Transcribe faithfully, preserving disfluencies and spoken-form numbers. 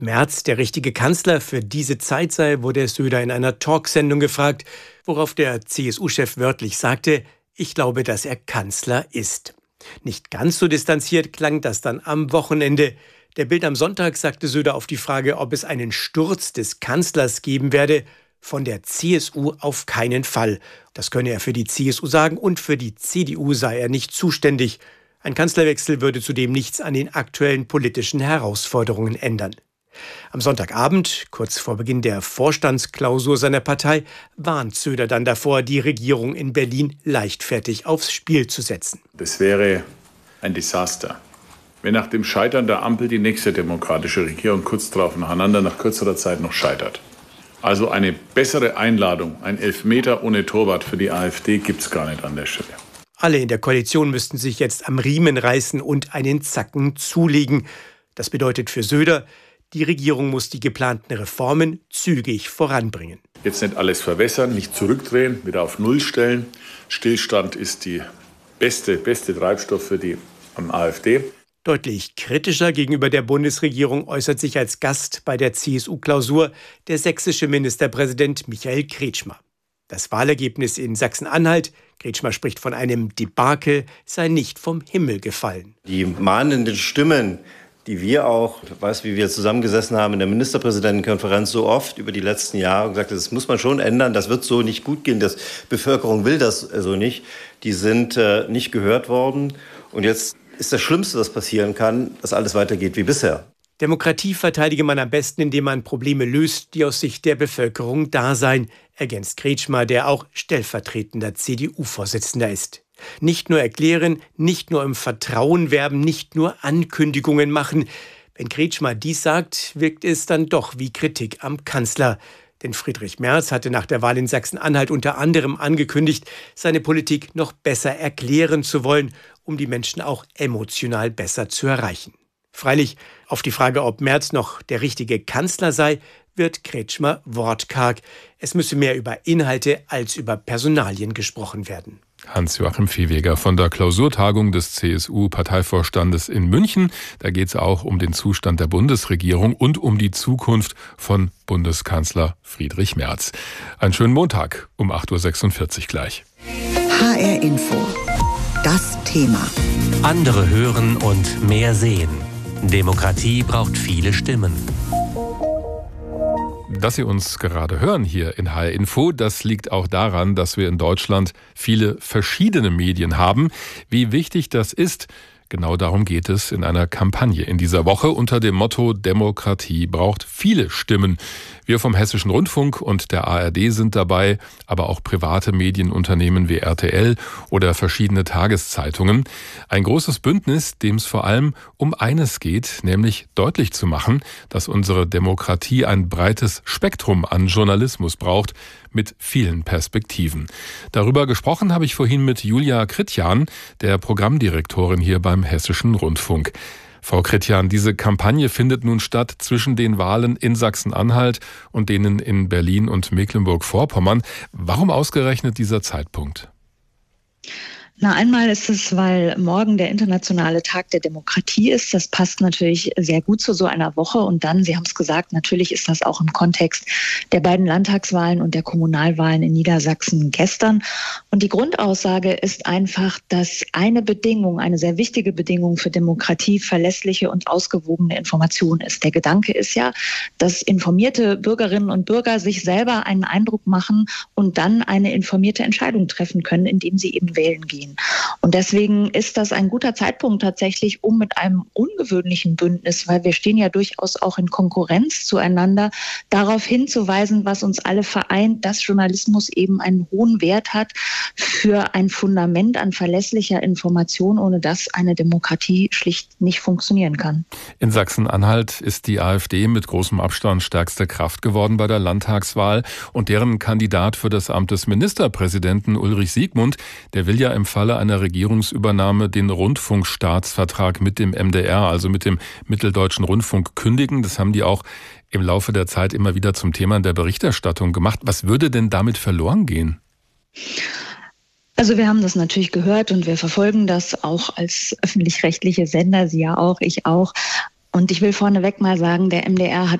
Merz der richtige Kanzler für diese Zeit sei, wurde Söder in einer Talksendung gefragt, worauf der C S U-Chef wörtlich sagte, ich glaube, dass er Kanzler ist. Nicht ganz so distanziert klang das dann am Wochenende. Der Bild am Sonntag sagte Söder auf die Frage, ob es einen Sturz des Kanzlers geben werde, von der C S U auf keinen Fall. Das könne er für die C S U sagen und für die C D U sei er nicht zuständig. Ein Kanzlerwechsel würde zudem nichts an den aktuellen politischen Herausforderungen ändern. Am Sonntagabend, kurz vor Beginn der Vorstandsklausur seiner Partei, warnt Söder dann davor, die Regierung in Berlin leichtfertig aufs Spiel zu setzen. Das wäre ein Desaster, wenn nach dem Scheitern der Ampel die nächste demokratische Regierung kurz darauf nacheinander nach kürzerer Zeit noch scheitert. Also eine bessere Einladung, ein Elfmeter ohne Torwart für die AfD gibt es gar nicht an der Stelle. Alle in der Koalition müssten sich jetzt am Riemen reißen und einen Zacken zulegen. Das bedeutet für Söder, die Regierung muss die geplanten Reformen zügig voranbringen. Jetzt nicht alles verwässern, nicht zurückdrehen, wieder auf Null stellen. Stillstand ist die beste, beste Treibstoff für die AfD. Deutlich kritischer gegenüber der Bundesregierung äußert sich als Gast bei der C S U-Klausur der sächsische Ministerpräsident Michael Kretschmer. Das Wahlergebnis in Sachsen-Anhalt, Kretschmer spricht von einem Debakel, sei nicht vom Himmel gefallen. Die mahnenden Stimmen, die wir auch, ich weiß, wie wir zusammengesessen haben in der Ministerpräsidentenkonferenz so oft über die letzten Jahre und gesagt, das muss man schon ändern, das wird so nicht gut gehen, die Bevölkerung will das so nicht, die sind äh, nicht gehört worden. Und jetzt ist das Schlimmste, was passieren kann, dass alles weitergeht wie bisher. Demokratie verteidige man am besten, indem man Probleme löst, die aus Sicht der Bevölkerung da seien, ergänzt Kretschmer, der auch stellvertretender C D U-Vorsitzender ist. Nicht nur erklären, nicht nur im Vertrauen werben, nicht nur Ankündigungen machen. Wenn Kretschmer dies sagt, wirkt es dann doch wie Kritik am Kanzler. Denn Friedrich Merz hatte nach der Wahl in Sachsen-Anhalt unter anderem angekündigt, seine Politik noch besser erklären zu wollen, um die Menschen auch emotional besser zu erreichen. Freilich, auf die Frage, ob Merz noch der richtige Kanzler sei, wird Kretschmer wortkarg. Es müsse mehr über Inhalte als über Personalien gesprochen werden. Hans-Joachim Viehweger von der Klausurtagung des C S U-Parteivorstandes in München. Da geht es auch um den Zustand der Bundesregierung und um die Zukunft von Bundeskanzler Friedrich Merz. Einen schönen Montag um acht Uhr sechsundvierzig gleich. H R Info. Das Thema. Andere hören und mehr sehen. Demokratie braucht viele Stimmen. Dass Sie uns gerade hören hier in H R Info, das liegt auch daran, dass wir in Deutschland viele verschiedene Medien haben. Wie wichtig das ist, genau darum geht es in einer Kampagne in dieser Woche unter dem Motto Demokratie braucht viele Stimmen. Wir vom Hessischen Rundfunk und der A R D sind dabei, aber auch private Medienunternehmen wie R T L oder verschiedene Tageszeitungen. Ein großes Bündnis, dem es vor allem um eines geht, nämlich deutlich zu machen, dass unsere Demokratie ein breites Spektrum an Journalismus braucht, mit vielen Perspektiven. Darüber gesprochen habe ich vorhin mit Julia Kritjan, der Programmdirektorin hier beim Hessischen Rundfunk. Frau Kritjan, diese Kampagne findet nun statt zwischen den Wahlen in Sachsen-Anhalt und denen in Berlin und Mecklenburg-Vorpommern. Warum ausgerechnet dieser Zeitpunkt? Na, einmal ist es, weil morgen der internationale Tag der Demokratie ist. Das passt natürlich sehr gut zu so einer Woche. Und dann, Sie haben es gesagt, natürlich ist das auch im Kontext der beiden Landtagswahlen und der Kommunalwahlen in Niedersachsen gestern. Und die Grundaussage ist einfach, dass eine Bedingung, eine sehr wichtige Bedingung für Demokratie verlässliche und ausgewogene Information ist. Der Gedanke ist ja, dass informierte Bürgerinnen und Bürger sich selber einen Eindruck machen und dann eine informierte Entscheidung treffen können, indem sie eben wählen gehen. Und deswegen ist das ein guter Zeitpunkt tatsächlich, um mit einem ungewöhnlichen Bündnis, weil wir stehen ja durchaus auch in Konkurrenz zueinander, darauf hinzuweisen, was uns alle vereint, dass Journalismus eben einen hohen Wert hat für ein Fundament an verlässlicher Information, ohne das eine Demokratie schlicht nicht funktionieren kann. In Sachsen-Anhalt ist die AfD mit großem Abstand stärkste Kraft geworden bei der Landtagswahl und deren Kandidat für das Amt des Ministerpräsidenten Ulrich Siegmund, der will ja im Falle einer Regierungsübernahme den Rundfunkstaatsvertrag mit dem M D R, also mit dem Mitteldeutschen Rundfunk, kündigen. Das haben die auch im Laufe der Zeit immer wieder zum Thema der Berichterstattung gemacht. Was würde denn damit verloren gehen? Also wir haben das natürlich gehört und wir verfolgen das auch als öffentlich-rechtliche Sender, Sie ja auch, ich auch. Und ich will vorneweg mal sagen, der M D R hat